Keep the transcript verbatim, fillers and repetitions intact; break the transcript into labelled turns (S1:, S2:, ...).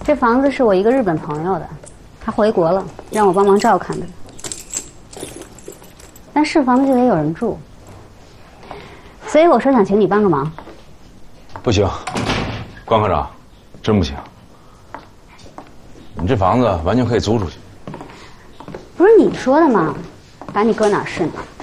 S1: 这房子是我一个日本朋友的，他回国了，让我帮忙照看的。但是房子就得有人住，所以我说想请你帮个忙。
S2: 不行，关科长，真不行。你这房子完全可以租出去。
S1: 不是你说的吗？把你搁哪儿是哪儿。